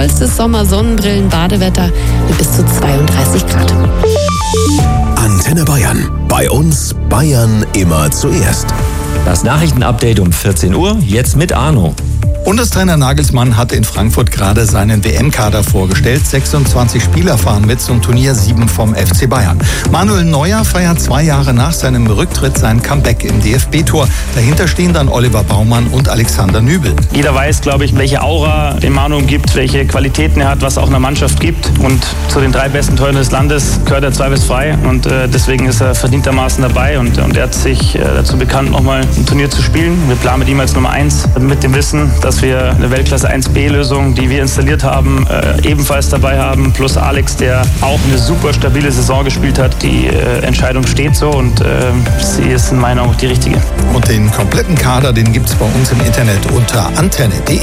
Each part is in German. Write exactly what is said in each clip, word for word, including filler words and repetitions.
tollstes Sommer-Sonnenbrillen-Badewetter mit bis zu zweiunddreißig Grad. Antenne Bayern. Bei uns Bayern immer zuerst. Das Nachrichtenupdate um vierzehn Uhr, jetzt mit Arno. Bundestrainer Nagelsmann hat in Frankfurt gerade seinen W M-Kader vorgestellt. sechsundzwanzig Spieler fahren mit zum Turnier, sieben vom F C Bayern. Manuel Neuer feiert zwei Jahre nach seinem Rücktritt sein Comeback im D F B-Tor. Dahinter stehen dann Oliver Baumann und Alexander Nübel. Jeder weiß, glaube ich, welche Aura den Manu umgibt, welche Qualitäten er hat, was auch einer Mannschaft gibt. Und zu den drei besten Torhütern des Landes gehört er zweifelsfrei. Und äh, deswegen ist er verdientermaßen dabei. Und, und er hat sich äh, dazu bekannt, nochmal ein Turnier zu spielen. Wir planen mit ihm als Nummer eins mit dem Wissen, dass wir eine Weltklasse eins B-Lösung, die wir installiert haben, äh, ebenfalls dabei haben. Plus Alex, der auch eine super stabile Saison gespielt hat. Die äh, Entscheidung steht so und äh, sie ist in meiner Meinung auch die richtige. Und den kompletten Kader, den gibt es bei uns im Internet unter antenne punkt de.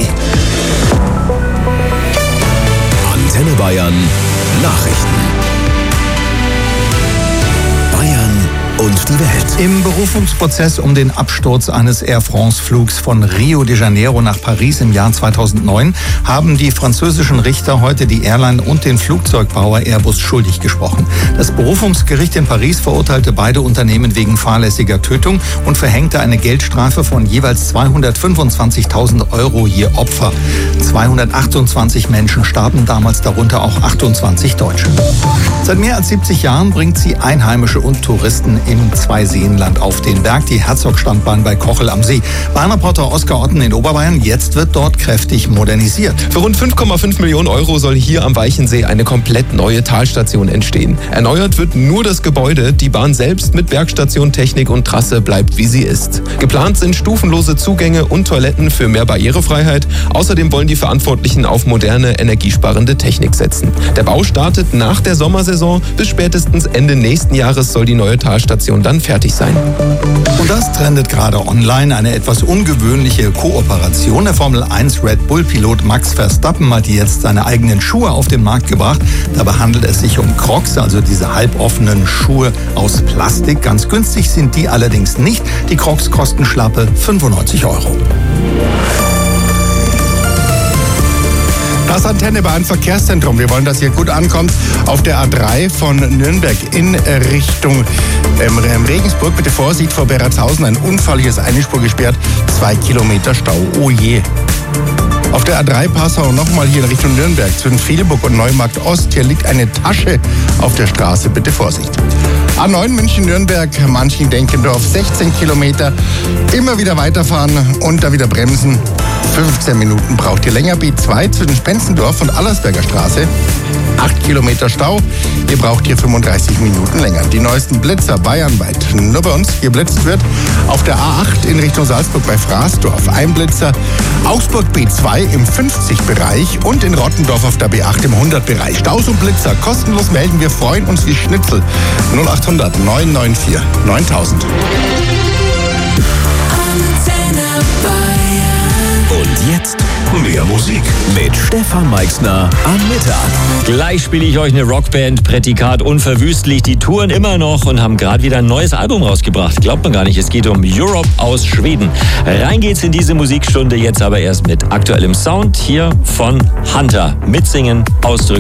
Antenne Bayern Nachrichten. Bayern und die Welt. Im Berufungsprozess um den Absturz eines Air France-Flugs von Rio de Janeiro nach Paris im Jahr zweitausendneun haben die französischen Richter heute die Airline und den Flugzeugbauer Airbus schuldig gesprochen. Das Berufungsgericht in Paris verurteilte beide Unternehmen wegen fahrlässiger Tötung und verhängte eine Geldstrafe von jeweils zweihundertfünfundzwanzigtausend Euro je Opfer. zweihundertachtundzwanzig Menschen starben damals, darunter auch achtundzwanzig Deutsche. Seit mehr als siebzig Jahren bringt sie Einheimische und Touristen im Zweiseenland auf den Berg, die Herzogstandbahn bei Kochel am See. Bahnreporter Oskar Otten in Oberbayern, jetzt wird dort kräftig modernisiert. Für rund fünf Komma fünf Millionen Euro soll hier am Weichensee eine komplett neue Talstation entstehen. Erneuert wird nur das Gebäude, die Bahn selbst mit Bergstation, Technik und Trasse bleibt wie sie ist. Geplant sind stufenlose Zugänge und Toiletten für mehr Barrierefreiheit. Außerdem wollen die Verantwortlichen auf moderne, energiesparende Technik setzen. Der Bau startet nach der Sommersaison. Bis spätestens Ende nächsten Jahres soll die neue Talstation dann fertig sein. Und das trendet gerade online, eine etwas ungewöhnliche Kooperation. Der Formel eins Red Bull-Pilot Max Verstappen hat jetzt seine eigenen Schuhe auf den Markt gebracht. Dabei handelt es sich um Crocs, also diese halboffenen Schuhe aus Plastik. Ganz günstig sind die allerdings nicht. Die Crocs kosten schlappe fünfundneunzig Euro. Das Antenne Bayern Verkehrszentrum. Wir wollen, dass ihr gut ankommt auf der A drei von Nürnberg in Richtung ähm, Regensburg. Bitte Vorsicht vor Beratshausen. Ein Unfall, hier ist eine Spur gesperrt. Zwei Kilometer Stau. Oh je. Auf der A drei Passau nochmal hier in Richtung Nürnberg zwischen Fehlburg und Neumarkt Ost. Hier liegt eine Tasche auf der Straße. Bitte Vorsicht. A neun München-Nürnberg, Manching-Denkendorf, sechzehn Kilometer. Immer wieder weiterfahren und da wieder bremsen. fünfzehn Minuten braucht ihr länger. B zwei zwischen Spenzendorf und Allersberger Straße. acht Kilometer Stau. Ihr braucht hier fünfunddreißig Minuten länger. Die neuesten Blitzer bayernweit. Nur bei uns hier blitzt wird. Auf der A acht in Richtung Salzburg bei Fraßdorf ein Blitzer. Augsburg B zwei im fünfzig-Bereich und in Rottendorf auf der B acht im hundert-Bereich. Staus und Blitzer kostenlos melden. Wir freuen uns wie Schnitzel. null achthundert neun neun vier neuntausend. Und jetzt mehr Musik mit Stefan Meixner am Mittag. Gleich spiele ich euch eine Rockband, Prädikat unverwüstlich. Die touren immer noch und haben gerade wieder ein neues Album rausgebracht. Glaubt man gar nicht, es geht um Europe aus Schweden. Rein geht's in diese Musikstunde, jetzt aber erst mit aktuellem Sound hier von Hunter. Mitsingen, ausdrücken.